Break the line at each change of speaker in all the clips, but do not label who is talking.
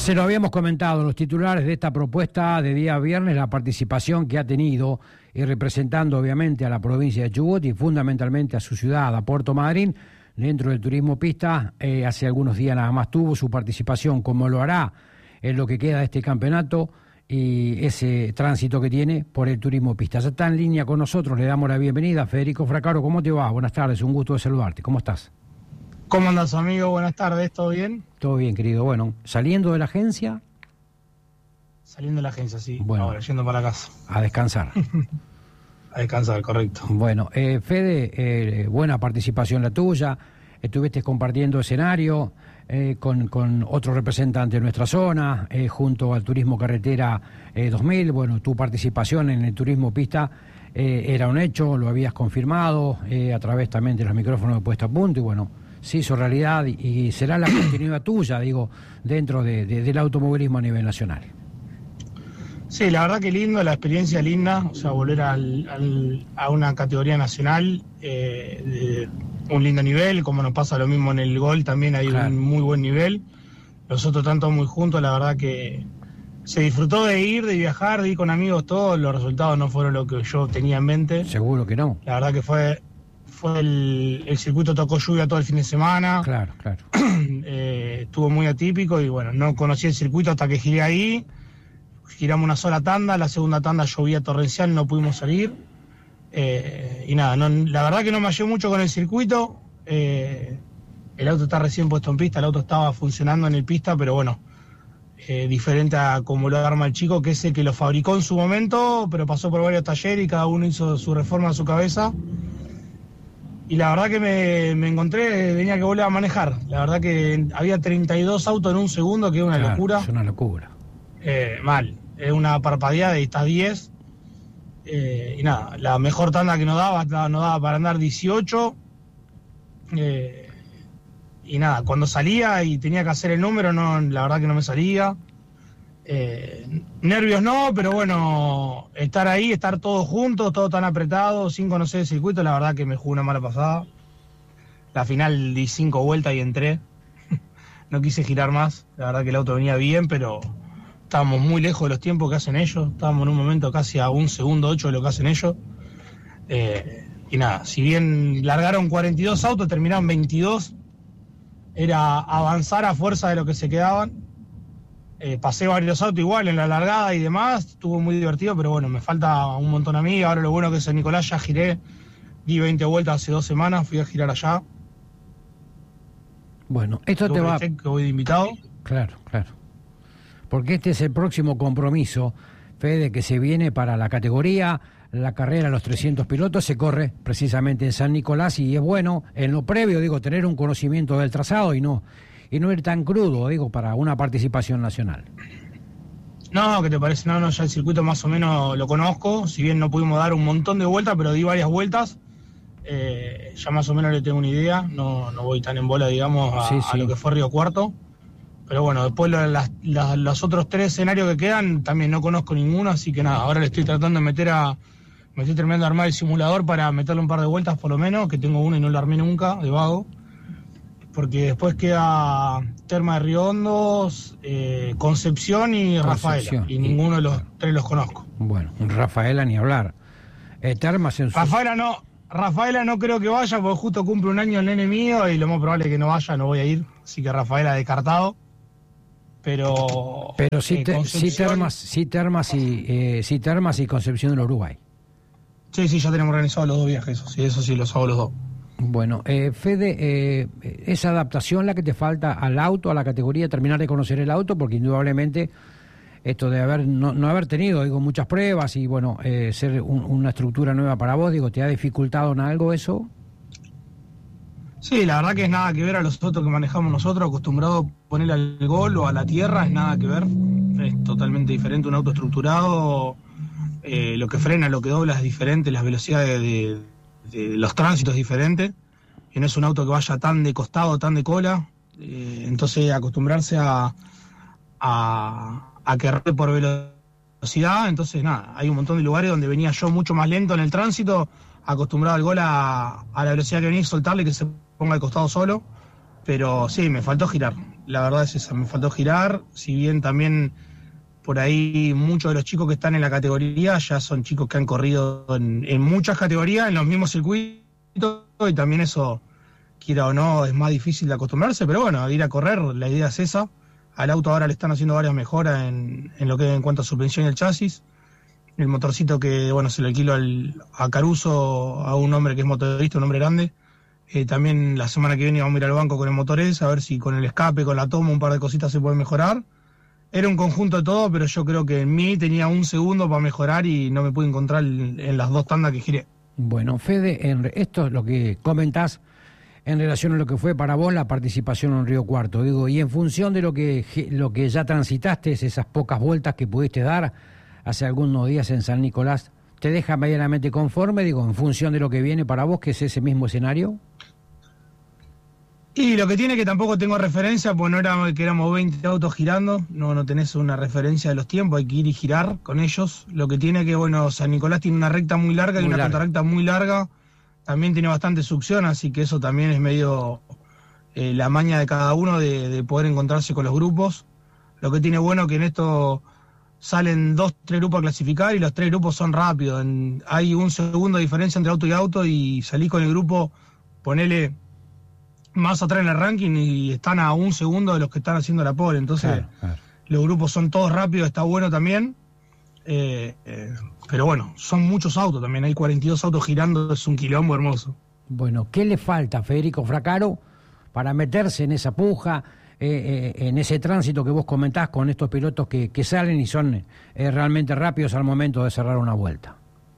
Se lo habíamos comentado, los titulares de esta propuesta de día viernes, la participación que ha tenido y representando obviamente a la provincia de Chubut y fundamentalmente a su ciudad, a Puerto Madryn, dentro del turismo pista. Hace algunos días nada más tuvo su participación, como lo hará en lo que queda de este campeonato y ese tránsito que tiene por el turismo pista. Ya está en línea con nosotros, le damos la bienvenida. Federico Fracaro, ¿cómo te va? Buenas tardes, un gusto de saludarte. ¿Cómo estás?
¿Cómo andas, amigo? Buenas tardes, ¿todo bien?
Todo bien, querido. Bueno, ¿saliendo de la agencia?
Saliendo de la agencia, sí.
Bueno,
ahora, yendo para la casa.
A descansar.
A descansar, correcto.
Bueno, Fede, buena participación la tuya. Estuviste compartiendo escenario con otros representantes de nuestra zona, junto al Turismo Carretera 2000. Bueno, tu participación en el turismo pista era un hecho, lo habías confirmado a través también de los micrófonos de Puesta a Punto y bueno, se hizo realidad y será la continuidad tuya, digo, dentro del automovilismo a nivel nacional.
Sí, la verdad que lindo, la experiencia linda, o sea, volver a una categoría nacional de un lindo nivel, como nos pasa lo mismo en el gol, también hay un muy buen nivel. Nosotros tanto muy juntos, la verdad que se disfrutó de ir, de viajar, de ir con amigos, todos los resultados no fueron lo que yo tenía en mente.
Seguro que no.
La verdad que fue el circuito, tocó lluvia todo el fin de semana.
Claro.
Estuvo muy atípico y bueno, no conocí el circuito hasta que giré ahí. Giramos una sola tanda, la segunda tanda llovía torrencial, no pudimos salir. Y nada, la verdad que no me hallé mucho con el circuito. El auto está recién puesto en pista, el auto estaba funcionando en el pista, pero bueno, diferente a como lo arma el chico, que es el que lo fabricó en su momento, pero pasó por varios talleres y cada uno hizo su reforma a su cabeza. Y la verdad que me encontré, tenía que volver a manejar. La verdad que había 32 autos en un segundo, que es una locura.
Es una locura.
Mal, es una parpadeada y está 10. Y nada, la mejor tanda que nos daba para andar 18. Y nada, cuando salía y tenía que hacer el número, no, la verdad que no me salía. Nervios no, pero bueno, estar ahí, estar todos juntos, todos tan apretados, sin conocer el circuito, la verdad que me jugó una mala pasada. La final di 5 vueltas y entré. No quise girar más, la verdad que el auto venía bien, pero estábamos muy lejos de los tiempos que hacen ellos. Estábamos en un momento casi a 1 segundo 8 de lo que hacen ellos. Y nada, si bien largaron 42 autos, terminaron 22. Era avanzar a fuerza de lo que se quedaban. Pasé varios autos igual en la largada y demás, estuvo muy divertido, pero bueno, me falta un montón a mí. Ahora lo bueno que es en Nicolás, ya giré, di 20 vueltas hace 2 semanas, fui a girar allá.
Bueno, esto te va...
Que voy de invitado.
Claro. Porque este es el próximo compromiso, Fede, que se viene para la categoría. La carrera a los 300 pilotos se corre precisamente en San Nicolás y es bueno, en lo previo, digo, tener un conocimiento del trazado y no ir tan crudo, digo, para una participación nacional.
No, ¿qué te parece? No, ya el circuito más o menos lo conozco, si bien no pudimos dar un montón de vueltas, pero di varias vueltas, ya más o menos le tengo una idea, no voy tan en bola, digamos, a lo que fue Río Cuarto, pero bueno, después los otros 3 escenarios que quedan, también no conozco ninguno, así que nada, ahora le estoy tratando de me estoy terminando de armar el simulador para meterle un par de vueltas por lo menos, que tengo uno y no lo armé nunca, de vago. Porque después queda Terma de Río Hondo, Concepción y Rafaela. Y ninguno de los 3 los conozco.
Bueno, Rafaela ni hablar. Termas en su...
Rafaela no creo que vaya, porque justo cumple un año el nene mío y lo más probable es que no vaya, no voy a ir. Así que Rafaela descartado. Pero
sí Termas y Concepción del Uruguay.
Sí, ya tenemos organizados los 2 viajes, eso sí los hago los 2.
Bueno, Fede, esa adaptación la que te falta al auto, a la categoría, terminar de conocer el auto, porque indudablemente esto de no haber tenido, digo, muchas pruebas y bueno, ser una estructura nueva para vos, digo, ¿te ha dificultado en algo eso?
Sí, la verdad que es nada que ver a los autos que manejamos nosotros, acostumbrados a ponerle al gol o a la tierra, es nada que ver, es totalmente diferente un auto estructurado, lo que frena, lo que dobla es diferente, las velocidades de los tránsitos diferentes, y no es un auto que vaya tan de costado, tan de cola, entonces acostumbrarse a que rode por velocidad, entonces nada, hay un montón de lugares donde venía yo mucho más lento en el tránsito, acostumbrado al gol a la velocidad que venía y soltarle que se ponga al costado solo, pero sí, me faltó girar, la verdad es esa, me faltó girar, si bien también por ahí muchos de los chicos que están en la categoría ya son chicos que han corrido en muchas categorías, en los mismos circuitos, y también eso, quiera o no, es más difícil de acostumbrarse, pero bueno, ir a correr, la idea es esa. Al auto ahora le están haciendo varias mejoras en lo que en cuanto a suspensión y el chasis. El motorcito que, bueno, se lo alquilo a Caruso, a un hombre que es motorista, un hombre grande. También la semana que viene vamos a ir al banco con el motor ese, a ver si con el escape, con la toma, un par de cositas se puede mejorar. Era un conjunto de todo, pero yo creo que en mí tenía un segundo para mejorar y no me pude encontrar en las 2 tandas que giré.
Bueno, Fede, esto es lo que comentás en relación a lo que fue para vos la participación en Río Cuarto. Digo, y en función de lo que ya transitaste, esas pocas vueltas que pudiste dar hace algunos días en San Nicolás, ¿te deja medianamente conforme, digo, en función de lo que viene para vos, que es ese mismo escenario?
Y lo que tiene que tampoco tengo referencia, pues no era que éramos 20 autos girando, no tenés una referencia de los tiempos, hay que ir y girar con ellos. Lo que tiene que, bueno, San Nicolás tiene una recta muy larga y una contrarrecta muy larga, también tiene bastante succión, así que eso también es medio la maña de cada uno de poder encontrarse con los grupos. Lo que tiene bueno que en esto salen 2, 3 grupos a clasificar y los 3 grupos son rápidos. Hay un segundo de diferencia entre auto y auto y salís con el grupo, ponele más atrás en el ranking y están a un segundo de los que están haciendo la pole. Entonces, claro. Los grupos son todos rápidos, está bueno también. Pero bueno, son muchos autos también. Hay 42 autos girando, es un quilombo hermoso.
Bueno, ¿qué le falta a Federico Fraccaro para meterse en esa puja, en ese tránsito que vos comentás con estos pilotos que salen y son realmente rápidos al momento de cerrar una vuelta?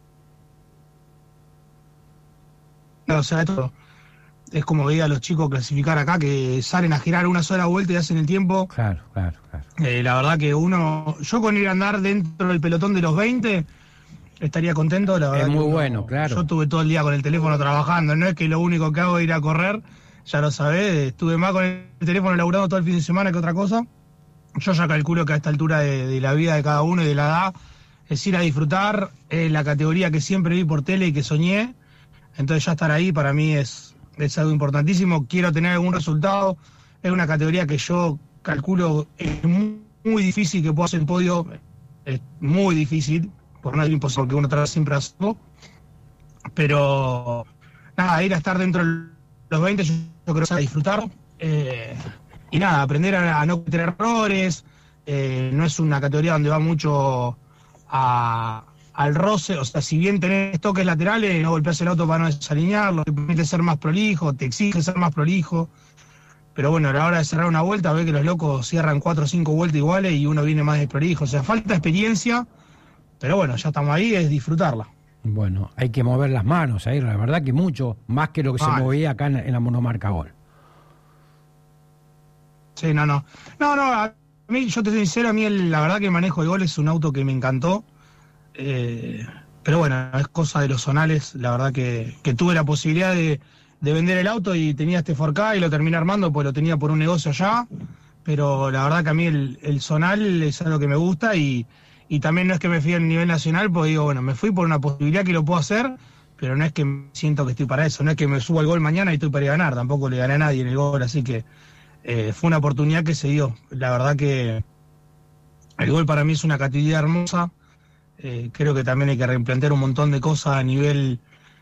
No, o sea, esto es como veía a los chicos clasificar acá, que salen a girar una sola vuelta y hacen el tiempo.
Claro.
La verdad que yo con ir a andar dentro del pelotón de los 20 estaría contento. La verdad
es muy bueno, claro.
Yo estuve todo el día con el teléfono trabajando, no es que lo único que hago es ir a correr, ya lo sabés, estuve más con el teléfono laburando todo el fin de semana que otra cosa. Yo ya calculo que a esta altura de la vida de cada uno y de la edad es ir a disfrutar, la categoría que siempre vi por tele y que soñé, entonces ya estar ahí para mí es algo importantísimo. Quiero tener algún resultado, es una categoría que yo calculo es muy difícil que pueda hacer el podio, es muy difícil, por no decir imposible, porque uno trata siempre a hacerlo, pero nada, ir a estar dentro de los 20 yo creo que es a disfrutar, y nada, aprender a no cometer errores. No es una categoría donde va mucho al roce, o sea, si bien tenés toques laterales, no golpeás el auto para no desalinearlo, te permite ser más prolijo, te exige ser más prolijo, pero bueno, a la hora de cerrar una vuelta, ve que los locos cierran 4 o 5 vueltas iguales y uno viene más desprolijo, o sea, falta experiencia, pero bueno, ya estamos ahí, es disfrutarla.
Bueno, hay que mover las manos ahí, la verdad que mucho, más que lo que se movía acá en la monomarca Gol.
Sí, no, a mí, yo te soy sincero, a mí la verdad que el manejo de Gol es un auto que me encantó. Pero bueno, es cosa de los zonales. La verdad que tuve la posibilidad de vender el auto y tenía este 4K y lo terminé armando porque lo tenía por un negocio allá, pero la verdad que a mí el zonal es algo que me gusta y también no es que me fui a nivel nacional, porque digo, bueno, me fui por una posibilidad que lo puedo hacer, pero no es que siento que estoy para eso, no es que me subo al Gol mañana y estoy para ir a ganar, tampoco le gané a nadie en el Gol, así que fue una oportunidad que se dio. La verdad que el Gol para mí es una categoría hermosa. Creo que también hay que replantear un montón de cosas a nivel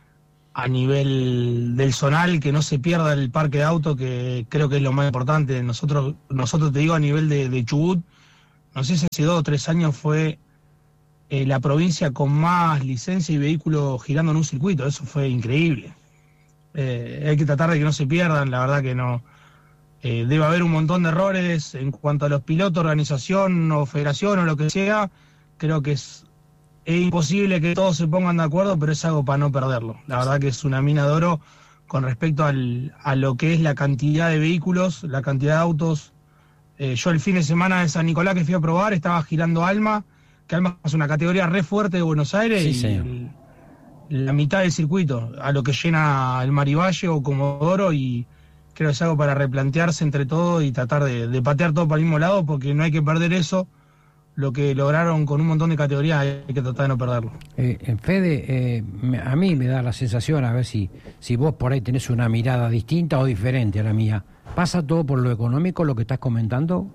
del zonal, que no se pierda el parque de autos, que creo que es lo más importante. Nosotros te digo, a nivel de Chubut, no sé si hace 2 o 3 años fue la provincia con más licencia y vehículos girando en un circuito. Eso fue increíble. Hay que tratar de que no se pierdan, la verdad que no. Debe haber un montón de errores en cuanto a los pilotos, organización o federación o lo que sea. Creo que es imposible que todos se pongan de acuerdo, pero es algo para no perderlo. La verdad que es una mina de oro con respecto a lo que es la cantidad de vehículos, la cantidad de autos. Yo el fin de semana de San Nicolás que fui a probar, estaba girando Alma, que Alma es una categoría re fuerte de Buenos Aires, sí, y la mitad del circuito, a lo que llena el Marivalle o Comodoro, y creo que es algo para replantearse entre todos y tratar de patear todo para el mismo lado, porque no hay que perder eso. Lo que lograron con un montón de categorías hay que tratar de no perderlo.
Fede, a mí me da la sensación, a ver si vos por ahí tenés una mirada distinta o diferente a la mía, ¿Pasa todo por lo económico, lo que estás comentando?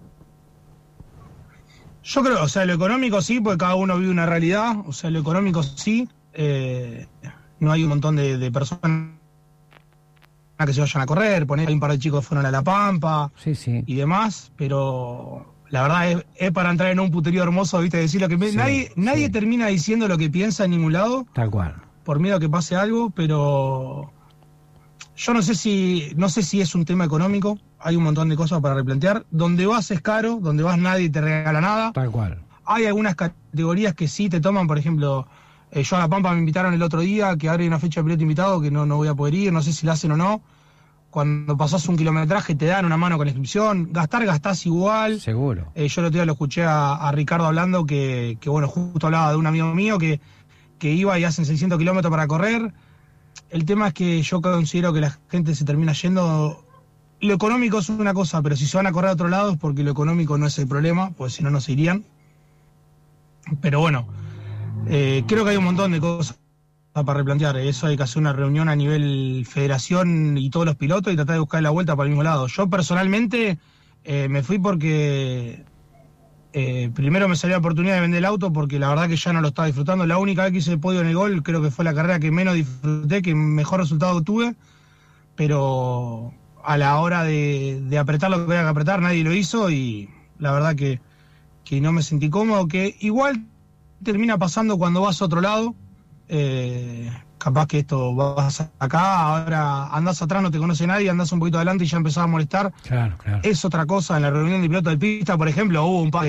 Yo creo, o sea, lo económico sí, porque cada uno vive una realidad, o sea, lo económico sí, no hay un montón de personas que se vayan a correr, hay un par de chicos que fueron a La Pampa
Sí, sí.
y demás, pero la verdad es para entrar en un puterío hermoso, ¿viste? Decir lo que
Sí,
nadie
sí.
termina diciendo lo que piensa en ningún lado,
Tal cual.
por miedo a que pase algo, pero yo no sé si es un tema económico, hay un montón de cosas para replantear. Donde vas es caro, donde vas nadie te regala nada.
Tal cual.
Hay algunas categorías que sí te toman, por ejemplo, yo a La Pampa me invitaron el otro día, que ahora hay una fecha de piloto invitado que no voy a poder ir, no sé si la hacen o no. Cuando pasás un kilometraje te dan una mano con la inscripción, gastás igual.
Seguro.
Yo el otro día lo escuché a Ricardo hablando que bueno, justo hablaba de un amigo mío que iba y hacen 600 kilómetros para correr. El tema es que yo considero que la gente se termina yendo. Lo económico es una cosa, pero si se van a correr a otro lado es porque lo económico no es el problema, pues si no, no se irían. Pero bueno, creo que hay un montón de cosas para replantear. Eso hay que hacer una reunión a nivel federación y todos los pilotos y tratar de buscar la vuelta para el mismo lado. Yo personalmente me fui porque primero me salió la oportunidad de vender el auto porque la verdad que ya no lo estaba disfrutando. La única vez que hice el podio en el gol creo que fue la carrera que menos disfruté, que mejor resultado tuve, pero a la hora de apretar lo que había que apretar nadie lo hizo y la verdad que no me sentí cómodo, que igual termina pasando cuando vas a otro lado. Capaz que esto vas acá, ahora andás atrás, no te conoce nadie, andás un poquito adelante y ya empezás a molestar.
Claro, claro.
Es otra cosa. En la reunión de pilotos de pista, por ejemplo, hubo un par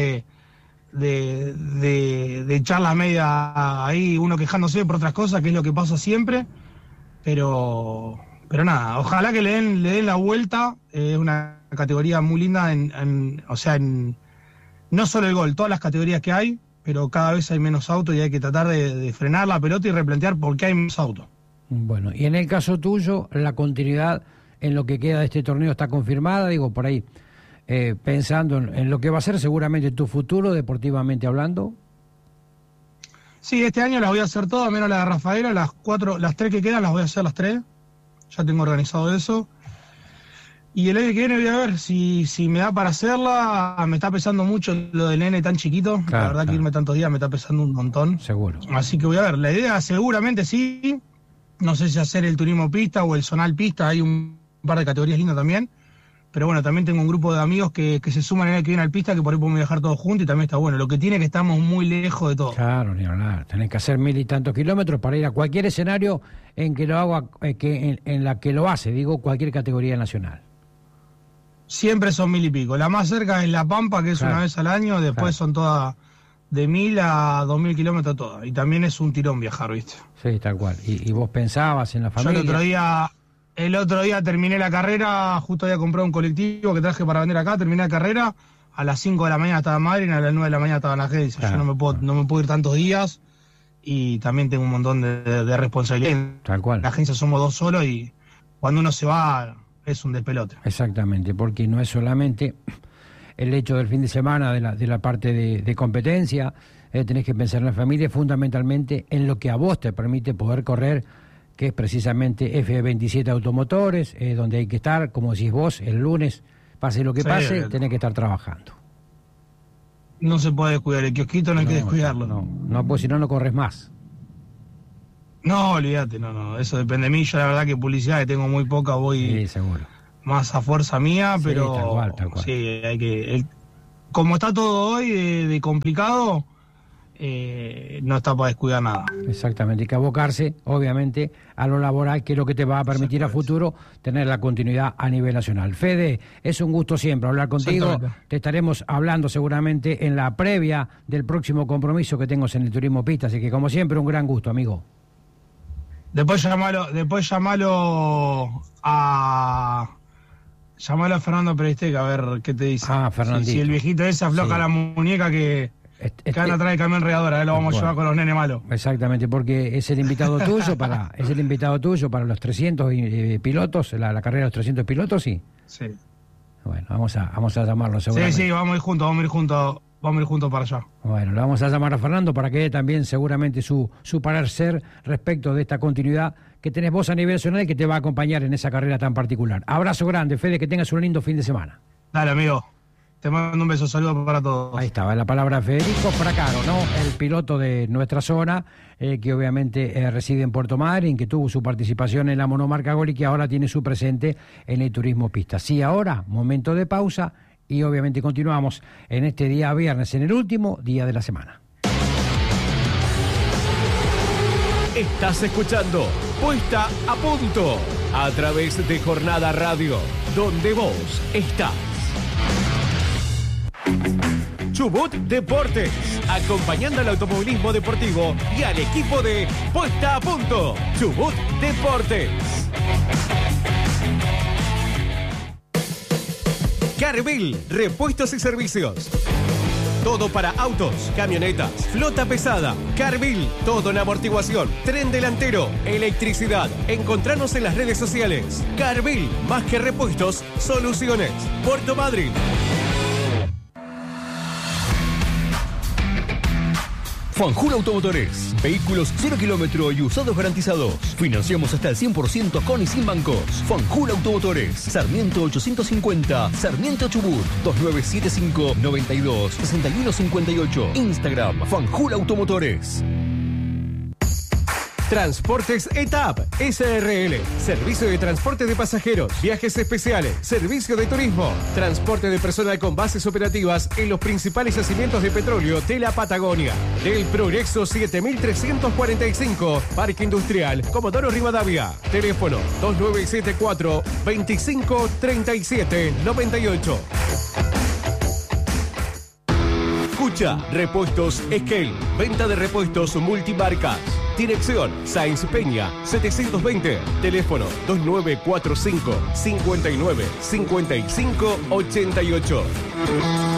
de charlas media ahí, uno quejándose por otras cosas, que es lo que pasa siempre, pero nada, ojalá que le den la vuelta. Es una categoría muy linda o sea, no solo el gol, todas las categorías que hay, pero cada vez hay menos autos y hay que tratar de frenar la pelota y replantear por qué hay menos autos.
Bueno, y en el caso tuyo, la continuidad en lo que queda de este torneo está confirmada, digo, por ahí, pensando en lo que va a ser seguramente tu futuro, deportivamente hablando.
Sí, este año las voy a hacer todas, menos la de Rafaela, las 3 que quedan las voy a hacer las 3, ya tengo organizado eso. Y el año que viene voy a ver si me da para hacerla. Me está pesando mucho lo del nene tan chiquito.
Claro,
la verdad que irme tantos días me está pesando un montón.
Seguro.
Así que voy a ver. La idea seguramente sí. No sé si hacer el turismo pista o el zonal pista. Hay un par de categorías lindas también. Pero bueno, también tengo un grupo de amigos que se suman el año que viene al pista, que por ahí podemos viajar todos juntos y también está bueno. Lo que tiene es que estamos muy lejos de todo.
Claro, ni hablar. Tenés que hacer 1000 y tantos kilómetros para ir a cualquier escenario en que lo haga, en la que lo hace, digo, cualquier categoría nacional.
Siempre son 1000 y pico. La más cerca es La Pampa, que es
Claro.
una vez al año. Después son todas de 1000 a 2000 kilómetros todas. Y también es un tirón viajar, ¿viste?
Sí, tal cual. Y vos pensabas en la
Yo
familia.
el otro día terminé la carrera, justo había comprado un colectivo que traje para vender acá, terminé la carrera, a las 5 de la mañana estaba en Madrid y a las 9 de la mañana estaba en la agencia.
Claro,
Yo no me puedo ir tantos días y también tengo un montón de responsabilidad.
Tal cual.
En la agencia somos 2 solos y cuando uno se va es un despelote.
Exactamente, porque no es solamente el hecho del fin de semana de la parte de competencia, tenés que pensar en la familia, fundamentalmente en lo que a vos te permite poder correr, que es precisamente F27 Automotores, donde hay que estar, como decís vos, el lunes, pase lo que
Sí,
pase, tenés que estar trabajando.
No se puede descuidar, el kiosquito no hay que descuidarlo.
No, pues si no, no corres más.
No, olvídate, no, eso depende de mí. Yo la verdad que publicidad que tengo muy poca, voy
Sí, seguro.
más a fuerza mía,
Sí,
pero
tal cual.
sí, hay que... como está todo hoy de complicado, no está para descuidar nada.
Exactamente, hay que abocarse, obviamente, a lo laboral, que es lo que te va a permitir a futuro tener la continuidad a nivel nacional. Fede, es un gusto siempre hablar contigo. Te estaremos hablando seguramente en la previa del próximo compromiso que tengo en el turismo pista, así que como siempre, un gran gusto, amigo.
Después llamalo a Fernando Peristeca, a ver qué te dice.
Ah, Fernandito.
Si el viejito ese afloja la muñeca que anda atrás del camión regador, ahora lo vamos a llevar con los nenes malos.
Exactamente, porque es el invitado tuyo para los 300 pilotos, la carrera de los 300 pilotos, ¿sí?
Sí.
Bueno, vamos a llamarlo seguramente.
Sí, vamos a ir juntos. vamos a ir juntos para allá.
Bueno, le vamos a llamar a Fernando para que dé también seguramente su parecer respecto de esta continuidad que tenés vos a nivel nacional y que te va a acompañar en esa carrera tan particular. Abrazo grande, Fede, que tengas un lindo fin de semana.
Dale, amigo. Te mando un beso, saludos para todos.
Ahí estaba la palabra Federico Fracaro, ¿no? El piloto de nuestra zona, que obviamente reside en Puerto Madryn, que tuvo su participación en la monomarca Gol y que ahora tiene su presente en el turismo pista. Sí, ahora, momento de pausa y obviamente continuamos en este día viernes, en el último día de la semana.
Estás escuchando Puesta a Punto a través de Jornada Radio, donde vos estás. Chubut Deportes, acompañando al automovilismo deportivo y al equipo de Puesta a Punto. Chubut Deportes. Carbil, repuestos y servicios. Todo para autos, camionetas, flota pesada. Carbil, todo en amortiguación, tren delantero, electricidad. Encontranos en las redes sociales. Carbil, más que repuestos, soluciones. Puerto Madryn.
Fanjul Automotores. Vehículos 0 kilómetro y usados garantizados. Financiamos hasta el 100% con y sin bancos. Fanjul Automotores. Sarmiento 850. Sarmiento Chubut. 2975 92 61 58. Instagram. Fanjul Automotores.
Transportes ETAP SRL, servicio de transporte de pasajeros, viajes especiales, servicio de turismo, transporte de personal con bases operativas en los principales yacimientos de petróleo de la Patagonia. Del Progreso 7345, Parque Industrial, Comodoro Rivadavia. Teléfono 2974 25 37 98. Escucha, Repuestos Esquel, venta de repuestos multimarcas. Dirección Sáenz Peña 720. Teléfono 2945 59 55 88.